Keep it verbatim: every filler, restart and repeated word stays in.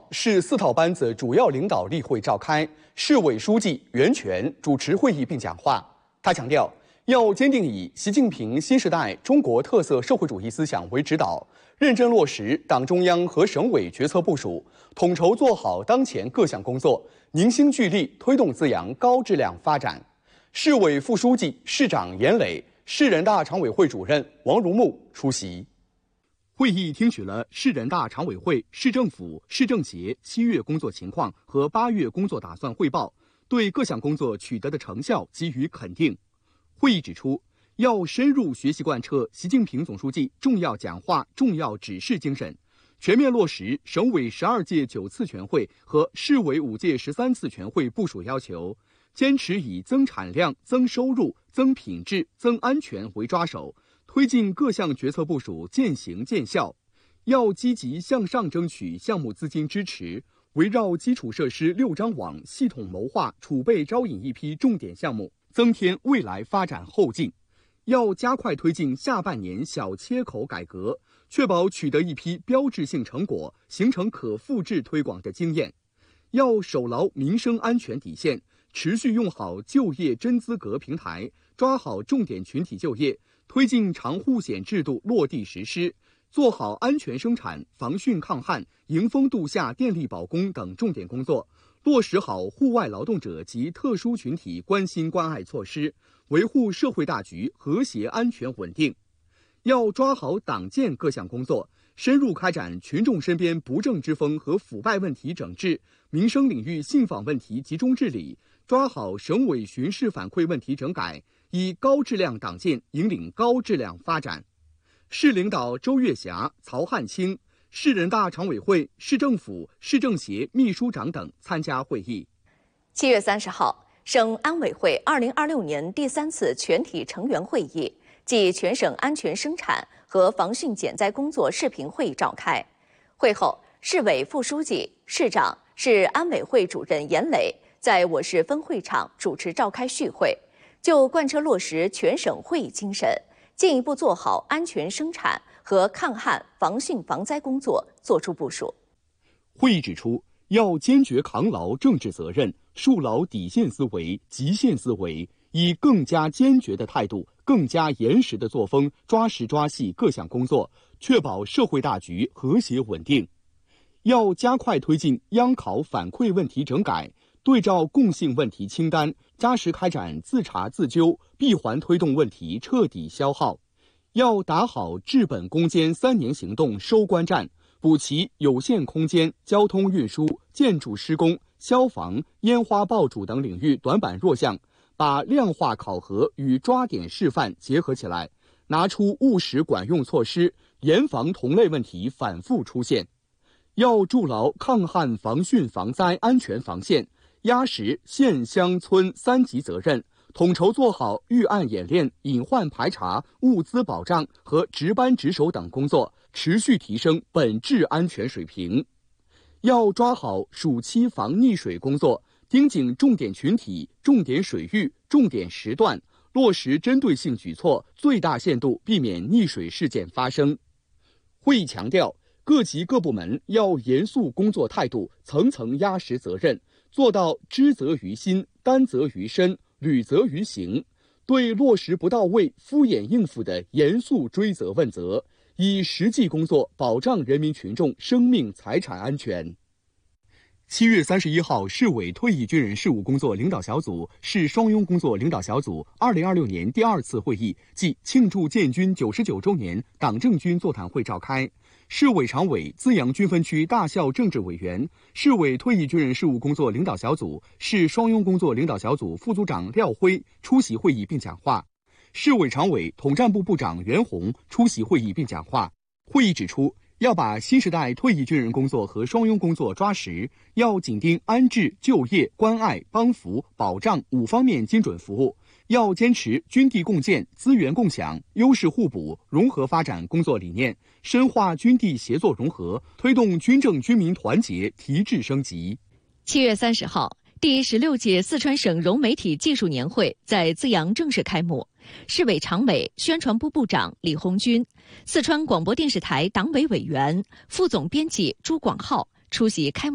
市四套班子主要领导例会召开，市委书记袁泉主持会议并讲话。他强调，要坚定以习近平新时代中国特色社会主义思想为指导，认真落实党中央和省委决策部署，统筹做好当前各项工作，凝心聚力推动资阳高质量发展。市委副书记、市长严磊、市人大常委会主任王如木出席。会议听取了市人大常委会、市政府、市政协七月工作情况和八月工作打算汇报，对各项工作取得的成效给予肯定。会议指出，要深入学习贯彻习近平总书记重要讲话、重要指示精神，全面落实省委十二届九次全会和市委五届十三次全会部署要求，坚持以增产量、增收入、增品质、增安全为抓手，推进各项决策部署渐行渐效。要积极向上争取项目资金支持，围绕基础设施六张网系统谋划储备招引一批重点项目，增添未来发展后劲。要加快推进下半年小切口改革，确保取得一批标志性成果，形成可复制推广的经验。要守牢民生安全底线，持续用好就业真资格平台，抓好重点群体就业，推进长护险制度落地实施，做好安全生产、防汛抗旱、迎风度夏电力保供等重点工作，落实好户外劳动者及特殊群体关心关爱措施，维护社会大局和谐安全稳定。要抓好党建各项工作，深入开展群众身边不正之风和腐败问题整治，民生领域信访问题集中治理，抓好省委巡视反馈问题整改，以高质量党建引领高质量发展。市领导周月霞、曹汉清，市人大常委会、市政府、市政协秘书长等参加会议。 七月三十号，省安委会二零二六年第三次全体成员会议暨全省安全生产和防汛减灾工作视频会议召开。会后，市委副书记、市长、市安委会主任严磊在我市分会场主持召开续会，就贯彻落实全省会议精神，进一步做好安全生产和抗旱防汛防灾工作作出部署。 会议指出，要坚决扛牢政治责任，树牢底线思维、极限思维，以更加坚决的态度、更加严实的作风，抓实抓细各项工作，确保社会大局和谐稳定。要加快推进央考反馈问题整改，对照共性问题清单，扎实开展自查自纠，闭环推动问题彻底消耗。要打好治本攻坚三年行动收官战，补齐有限空间、交通运输、建筑施工、消防、烟花爆竹等领域短板弱项，把量化考核与抓点示范结合起来，拿出务实管用措施，严防同类问题反复出现。要筑牢抗旱防汛防灾安全防线，压实县乡村三级责任，统筹做好预案演练、隐患排查、物资保障和值班值守等工作，持续提升本质安全水平。要抓好暑期防溺水工作，盯紧重点群体、重点水域、重点时段，落实针对性举措，最大限度避免溺水事件发生。会议强调，各级各部门要严肃工作态度，层层压实责任，做到知责于心、担责于身、履责于行，对落实不到位、敷衍应付的严肃追责问责，以实际工作保障人民群众生命财产安全。七月三十一号，市委退役军人事务工作领导小组、市双拥工作领导小组二零二六年第二次会议暨庆祝建军九十九周年党政军座谈会召开。市委常委、资阳军分区大校政治委员、市委退役军人事务工作领导小组、市双拥工作领导小组副组长廖辉出席会议并讲话。市委常委、统战部部长袁红出席会议并讲话。会议指出，要把新时代退役军人工作和双拥工作抓实，要紧盯安置、就业、关爱、帮扶、保障五方面精准服务，要坚持军地共建、资源共享、优势互补、融合发展工作理念，深化军地协作融合，推动军政军民团结提质升级。 七月三十号，第十六届四川省融媒体技术年会在资阳正式开幕。市委常委、宣传部部长李红军，四川广播电视台党委委员、副总编辑朱广浩出席开幕。